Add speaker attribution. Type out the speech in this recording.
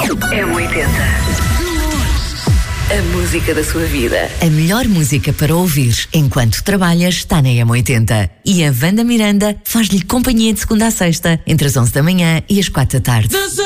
Speaker 1: M80. A música da sua vida.
Speaker 2: A melhor música para ouvir enquanto trabalhas está na M80. E a Wanda Miranda faz-lhe companhia de segunda a sexta, entre as 11 da manhã e as 4 da tarde.